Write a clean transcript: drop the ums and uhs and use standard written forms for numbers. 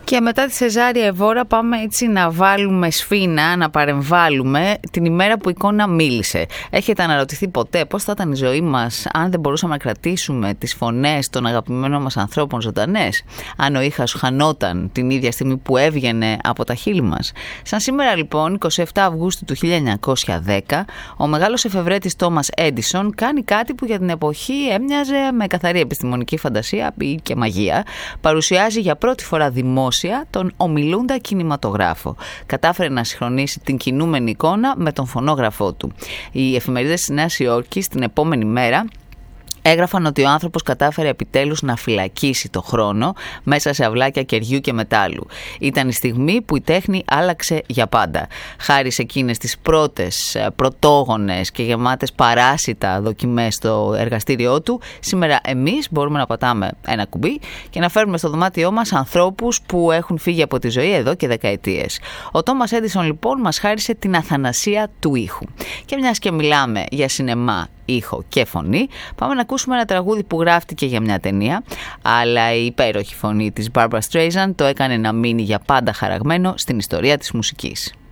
Και μετά τη Σεζάρια Εβόρα πάμε έτσι να βάλουμε σφήνα, να παρεμβάλλουμε την ημέρα που η εικόνα μίλησε. Έχετε αναρωτηθεί ποτέ πώς θα ήταν η ζωή μας αν δεν μπορούσαμε να κρατήσουμε τις φωνές των αγαπημένων μας ανθρώπων ζωντανές? Αν ο ήχας χανόταν την ίδια στιγμή που έβγαινε από τα χείλη μας? Σαν σήμερα λοιπόν, 27 Αυγούστου του 1910, ο μεγάλος εφευρέτης Τόμας Έντισον κάνει κάτι που για την εποχή έμοιαζε με καθαρή επιστημονική φαντασία ή και μαγεία. Παρουσιάζει για πρώτη φορά δημόσια τον ομιλούντα κινηματογράφο. Κατάφερε να συγχρονίσει την κινούμενη εικόνα με τον φωνόγραφό του. Οι εφημερίδες της Νέας Υόρκης την επόμενη μέρα έγραφαν ότι ο άνθρωπος κατάφερε επιτέλους να φυλακίσει το χρόνο μέσα σε αυλάκια κεριού και μετάλλου. Ήταν η στιγμή που η τέχνη άλλαξε για πάντα. Χάρη σε εκείνες τις πρώτες πρωτόγονες και γεμάτες παράσιτα δοκιμές στο εργαστήριό του, σήμερα εμείς μπορούμε να πατάμε ένα κουμπί και να φέρουμε στο δωμάτιό μας ανθρώπους που έχουν φύγει από τη ζωή εδώ και δεκαετίες. Ο Τόμας Έντισον λοιπόν μας χάρισε την αθανασία του ήχου. Και μιας και μιλάμε για σινεμά, ήχο και φωνή, πάμε να ακούσουμε ένα τραγούδι που γράφτηκε για μια ταινία, αλλά η υπέροχη φωνή της Barbra Streisand το έκανε να μείνει για πάντα χαραγμένο στην ιστορία της μουσικής.